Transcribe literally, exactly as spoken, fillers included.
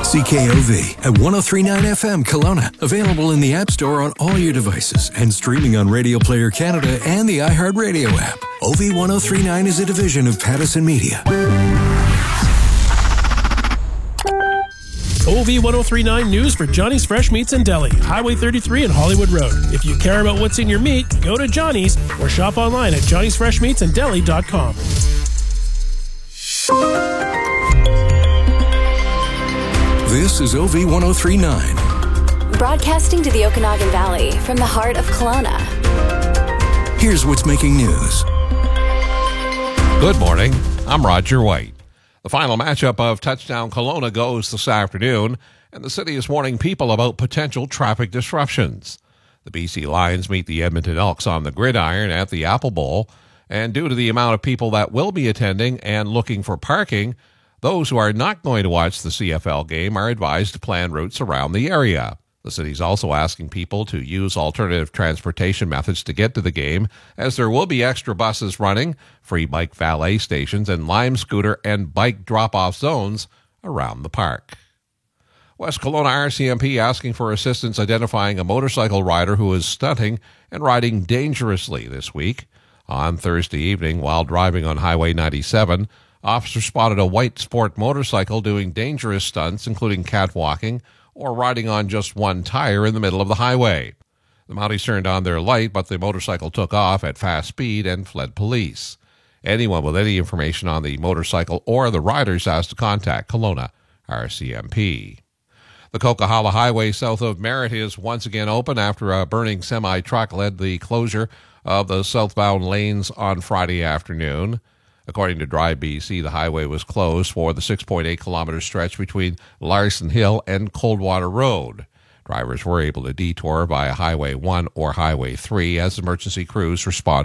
C K O V at one oh three point nine F M Kelowna. Available in the App Store on all your devices and streaming on Radio Player Canada and the iHeartRadio app. O V one oh three point nine is a division of Pattison Media. O V one oh three point nine News for Johnny's Fresh Meats and Deli, Highway thirty-three and Hollywood Road. If you care about what's in your meat, go to Johnny's or shop online at johnny's fresh meats and deli dot com. This is O V one oh three point nine. Broadcasting to the Okanagan Valley from the heart of Kelowna. Here's what's making news. Good morning. I'm Roger White. The final matchup of Touchdown Kelowna goes this afternoon, and the city is warning people about potential traffic disruptions. The B C Lions meet the Edmonton Elks on the gridiron at the Apple Bowl, and due to the amount of people that will be attending and looking for parking, those who are not going to watch the C F L game are advised to plan routes around the area. The city's also asking people to use alternative transportation methods to get to the game, as there will be extra buses running, free bike valet stations, and lime scooter and bike drop-off zones around the park. West Kelowna R C M P asking for assistance identifying a motorcycle rider who is stunting and riding dangerously this week. On Thursday evening, while driving on Highway ninety-seven, officers spotted a white sport motorcycle doing dangerous stunts, including catwalking or riding on just one tire in the middle of the highway. The Mounties turned on their light, but the motorcycle took off at fast speed and fled police. Anyone with any information on the motorcycle or the riders has to contact Kelowna R C M P. The Coquihalla Highway south of Merritt is once again open after a burning semi-truck led the closure of the southbound lanes on Friday afternoon. According to Drive B C, the highway was closed for the six point eight kilometer stretch between Larson Hill and Coldwater Road. Drivers were able to detour via Highway one or Highway three as emergency crews responded